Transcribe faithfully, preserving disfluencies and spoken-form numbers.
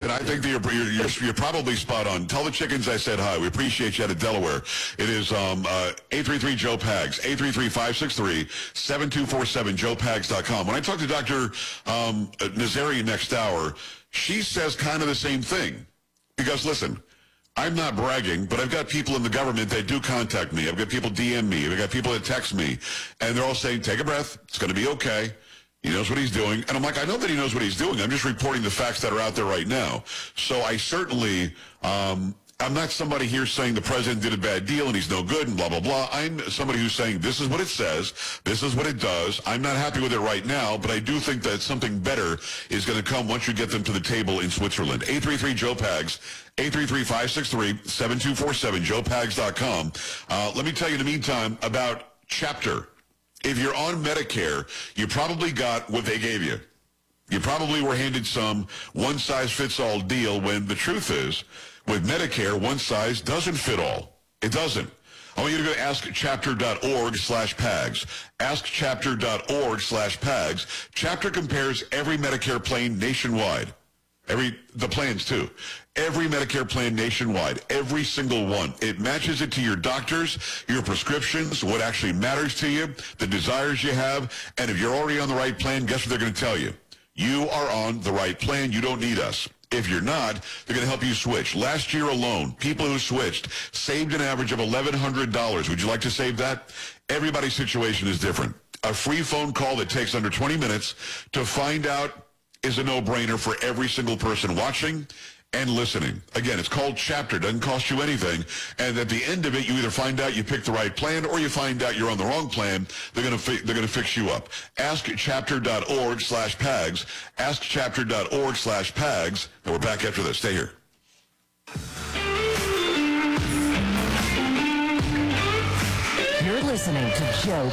and I think that you're, you're, you're, you're probably spot on. Tell the chickens I said hi. We appreciate you out of Delaware. It is um, uh, eight three three Joe Pags, eight three three, five six three, seven two four seven, joe pags dot com. When I talk to Doctor Um, Nazarian next hour, she says kind of the same thing. Because, listen, I'm not bragging, but I've got people in the government that do contact me. I've got people D M me. I've got people that text me. And they're all saying, take a breath. It's going to be okay. He knows what he's doing. And I'm like, I know that he knows what he's doing. I'm just reporting the facts that are out there right now. So I certainly, um, I'm not somebody here saying the president did a bad deal and he's no good and blah, blah, blah. I'm somebody who's saying this is what it says. This is what it does. I'm not happy with it right now, but I do think that something better is going to come once you get them to the table in Switzerland. eight three three Joe Pags, eight three three, five six three, seven two four seven, joe pags dot com. Uh, let me tell you in the meantime about Chapter. If you're on Medicare, you probably got what they gave you. You probably were handed some one-size-fits-all deal when the truth is, with Medicare, one size doesn't fit all. It doesn't. I want you to go to askchapter.org slash PAGS. askchapter.org slash PAGS. Chapter compares every Medicare plan nationwide. Every, the plans too. Every Medicare plan nationwide, every single one. It matches it to your doctors, your prescriptions, what actually matters to you, the desires you have. And if you're already on the right plan, guess what they're going to tell you? You are on the right plan. You don't need us. If you're not, they're going to help you switch. Last year alone, people who switched saved an average of eleven hundred dollars. Would you like to save that? Everybody's situation is different. A free phone call that takes under twenty minutes to find out is a no-brainer for every single person watching and listening. Again, it's called Chapter. Doesn't cost you anything. And at the end of it, you either find out you picked the right plan or you find out you're on the wrong plan. They're going to fi- they're going to fix you up. askchapter.org slash PAGS. askchapter.org slash PAGS. And we're back after this. Stay here. You're listening to Joe